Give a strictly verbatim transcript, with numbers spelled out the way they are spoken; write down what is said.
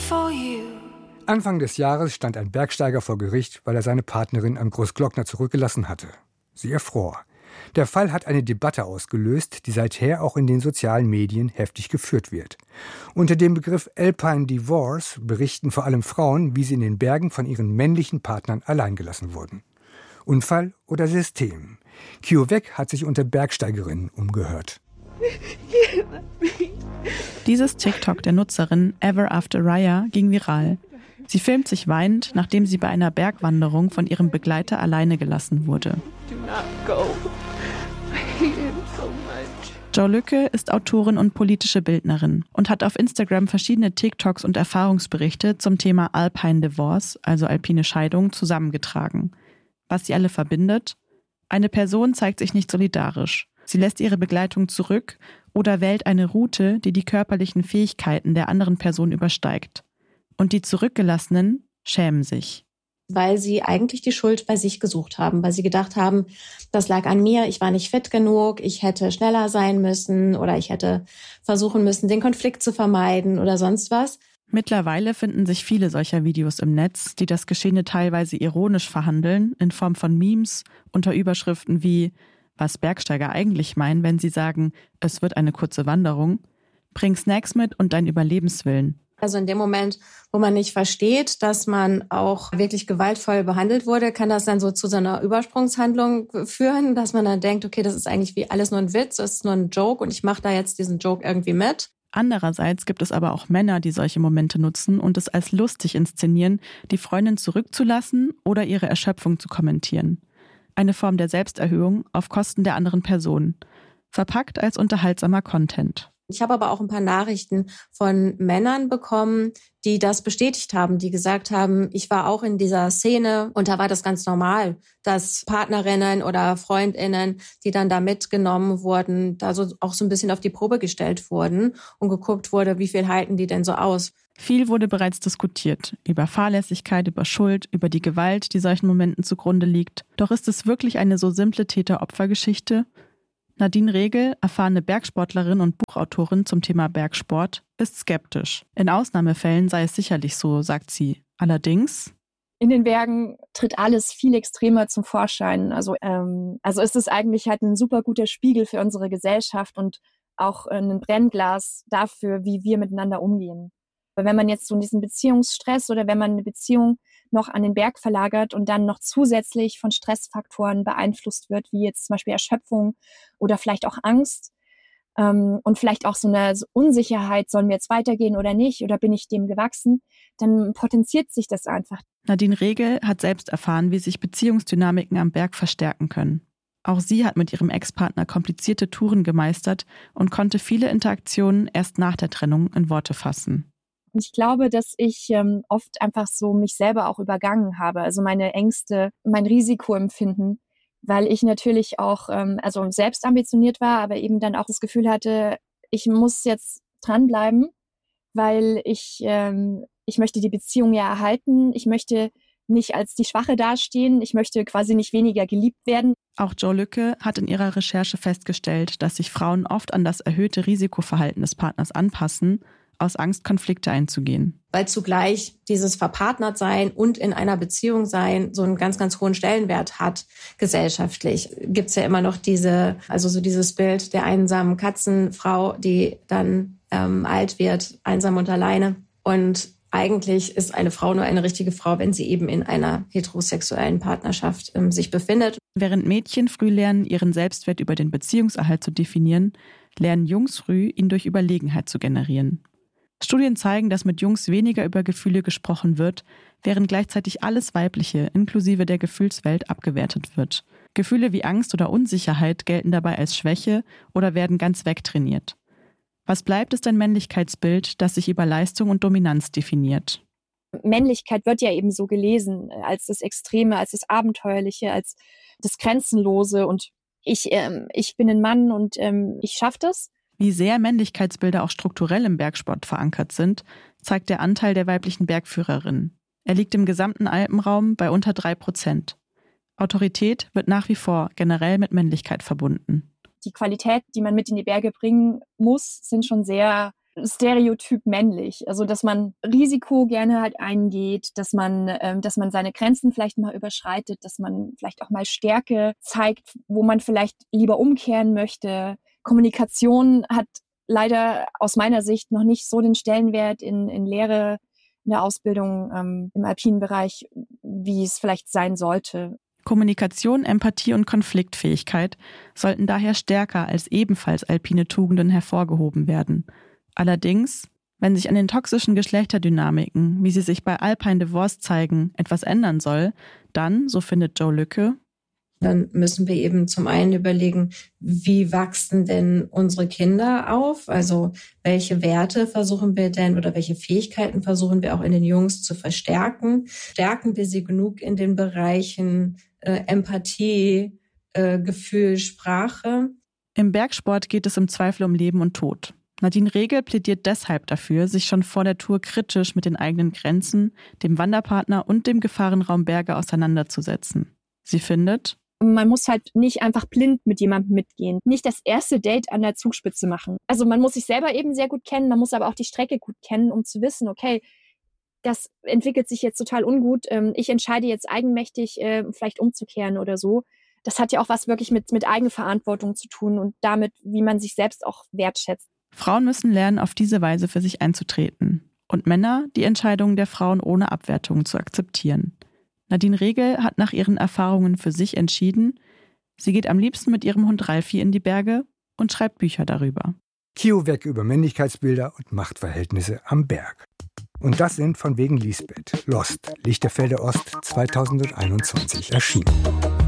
for you. Anfang des Jahres stand ein Bergsteiger vor Gericht, weil er seine Partnerin am Großglockner zurückgelassen hatte. Sie erfror. Der Fall hat eine Debatte ausgelöst, die seither auch in den sozialen Medien heftig geführt wird. Unter dem Begriff Alpine Divorce berichten vor allem Frauen, wie sie in den Bergen von ihren männlichen Partnern alleingelassen wurden. Unfall oder System? CueVec hat sich unter Bergsteigerinnen umgehört. Dieses TikTok der Nutzerin Ever After Raya ging viral. Sie filmt sich weinend, nachdem sie bei einer Bergwanderung von ihrem Begleiter alleine gelassen wurde. Jo Lücke ist Autorin und politische Bildnerin und hat auf Instagram verschiedene TikToks und Erfahrungsberichte zum Thema Alpine Divorce, also alpine Scheidung, zusammengetragen. Was sie alle verbindet? Eine Person zeigt sich nicht solidarisch. Sie lässt ihre Begleitung zurück oder wählt eine Route, die die körperlichen Fähigkeiten der anderen Person übersteigt. Und die Zurückgelassenen schämen sich. Weil sie eigentlich die Schuld bei sich gesucht haben, weil sie gedacht haben, das lag an mir, ich war nicht fit genug, ich hätte schneller sein müssen oder ich hätte versuchen müssen, den Konflikt zu vermeiden oder sonst was. Mittlerweile finden sich viele solcher Videos im Netz, die das Geschehene teilweise ironisch verhandeln, in Form von Memes unter Überschriften wie was Bergsteiger eigentlich meinen, wenn sie sagen, es wird eine kurze Wanderung, bring Snacks mit und dein Überlebenswillen. Also in dem Moment, wo man nicht versteht, dass man auch wirklich gewaltvoll behandelt wurde, kann das dann so zu so einer Übersprungshandlung führen, dass man dann denkt, okay, das ist eigentlich wie alles nur ein Witz, das ist nur ein Joke und ich mache da jetzt diesen Joke irgendwie mit. Andererseits gibt es aber auch Männer, die solche Momente nutzen und es als lustig inszenieren, die Freundin zurückzulassen oder ihre Erschöpfung zu kommentieren. Eine Form der Selbsterhöhung auf Kosten der anderen Person, verpackt als unterhaltsamer Content. Ich habe aber auch ein paar Nachrichten von Männern bekommen, die das bestätigt haben, die gesagt haben, ich war auch in dieser Szene und da war das ganz normal, dass Partnerinnen oder Freundinnen, die dann da mitgenommen wurden, da so auch so ein bisschen auf die Probe gestellt wurden und geguckt wurde, wie viel halten die denn so aus. Viel wurde bereits diskutiert, über Fahrlässigkeit, über Schuld, über die Gewalt, die solchen Momenten zugrunde liegt. Doch ist es wirklich eine so simple Täter-Opfer-Geschichte? Nadine Regel, erfahrene Bergsportlerin und Buchautorin zum Thema Bergsport, ist skeptisch. In Ausnahmefällen sei es sicherlich so, sagt sie. Allerdings: In den Bergen tritt alles viel extremer zum Vorschein. Also, ähm, also ist es eigentlich halt ein super guter Spiegel für unsere Gesellschaft und auch ein Brennglas dafür, wie wir miteinander umgehen. Weil wenn man jetzt so in diesen Beziehungsstress oder wenn man eine Beziehung noch an den Berg verlagert und dann noch zusätzlich von Stressfaktoren beeinflusst wird, wie jetzt zum Beispiel Erschöpfung oder vielleicht auch Angst ähm, und vielleicht auch so eine Unsicherheit, sollen wir jetzt weitergehen oder nicht oder bin ich dem gewachsen, dann potenziert sich das einfach. Nadine Regel hat selbst erfahren, wie sich Beziehungsdynamiken am Berg verstärken können. Auch sie hat mit ihrem Ex-Partner komplizierte Touren gemeistert und konnte viele Interaktionen erst nach der Trennung in Worte fassen. Ich glaube, dass ich ähm, oft einfach so mich selber auch übergangen habe, also meine Ängste, mein Risikoempfinden, weil ich natürlich auch ähm, also selbst ambitioniert war, aber eben dann auch das Gefühl hatte, ich muss jetzt dranbleiben, weil ich, ähm, ich möchte die Beziehung ja erhalten, ich möchte nicht als die Schwache dastehen, ich möchte quasi nicht weniger geliebt werden. Auch Jo Lücke hat in ihrer Recherche festgestellt, dass sich Frauen oft an das erhöhte Risikoverhalten des Partners anpassen, aus Angst, Konflikte einzugehen. Weil zugleich dieses Verpartnertsein und in einer Beziehung sein so einen ganz, ganz hohen Stellenwert hat, gesellschaftlich. Gibt's ja immer noch diese, also so dieses Bild der einsamen Katzenfrau, die dann ähm, alt wird, einsam und alleine. Und eigentlich ist eine Frau nur eine richtige Frau, wenn sie eben in einer heterosexuellen Partnerschaft ähm, sich befindet. Während Mädchen früh lernen, ihren Selbstwert über den Beziehungserhalt zu definieren, lernen Jungs früh, ihn durch Überlegenheit zu generieren. Studien zeigen, dass mit Jungs weniger über Gefühle gesprochen wird, während gleichzeitig alles Weibliche, inklusive der Gefühlswelt, abgewertet wird. Gefühle wie Angst oder Unsicherheit gelten dabei als Schwäche oder werden ganz wegtrainiert. Was bleibt, ist ein Männlichkeitsbild, das sich über Leistung und Dominanz definiert. Männlichkeit wird ja eben so gelesen, als das Extreme, als das Abenteuerliche, als das Grenzenlose und ich, ähm, ich bin ein Mann und ähm, ich schaffe das. Wie sehr Männlichkeitsbilder auch strukturell im Bergsport verankert sind, zeigt der Anteil der weiblichen Bergführerinnen. Er liegt im gesamten Alpenraum bei unter drei Prozent. Autorität wird nach wie vor generell mit Männlichkeit verbunden. Die Qualität, die man mit in die Berge bringen muss, sind schon sehr stereotyp männlich. Also, dass man Risiko gerne halt eingeht, dass man, ähm, dass man seine Grenzen vielleicht mal überschreitet, dass man vielleicht auch mal Stärke zeigt, wo man vielleicht lieber umkehren möchte. Kommunikation hat leider aus meiner Sicht noch nicht so den Stellenwert in, in Lehre, in der Ausbildung ähm, im alpinen Bereich, wie es vielleicht sein sollte. Kommunikation, Empathie und Konfliktfähigkeit sollten daher stärker als ebenfalls alpine Tugenden hervorgehoben werden. Allerdings, wenn sich an den toxischen Geschlechterdynamiken, wie sie sich bei Alpine Divorce zeigen, etwas ändern soll, dann, so findet Jo Lücke, dann müssen wir eben zum einen überlegen, wie wachsen denn unsere Kinder auf? Also welche Werte versuchen wir denn oder welche Fähigkeiten versuchen wir auch in den Jungs zu verstärken? Stärken wir sie genug in den Bereichen äh, Empathie, äh, Gefühl, Sprache? Im Bergsport geht es im Zweifel um Leben und Tod. Nadine Regel plädiert deshalb dafür, sich schon vor der Tour kritisch mit den eigenen Grenzen, dem Wanderpartner und dem Gefahrenraum Berge auseinanderzusetzen. Sie findet, man muss halt nicht einfach blind mit jemandem mitgehen. Nicht das erste Date an der Zugspitze machen. Also man muss sich selber eben sehr gut kennen, man muss aber auch die Strecke gut kennen, um zu wissen, okay, das entwickelt sich jetzt total ungut. Ich entscheide jetzt eigenmächtig, vielleicht umzukehren oder so. Das hat ja auch was wirklich mit, mit Eigenverantwortung zu tun und damit, wie man sich selbst auch wertschätzt. Frauen müssen lernen, auf diese Weise für sich einzutreten. Und Männer, die Entscheidungen der Frauen ohne Abwertung zu akzeptieren. Nadine Regel hat nach ihren Erfahrungen für sich entschieden, sie geht am liebsten mit ihrem Hund Ralfi in die Berge und schreibt Bücher darüber. Kiowerk über Männlichkeitsbilder und Machtverhältnisse am Berg. Und das sind von wegen Lisbeth, Lost, Lichterfelde Ost zweitausendeinundzwanzig erschienen.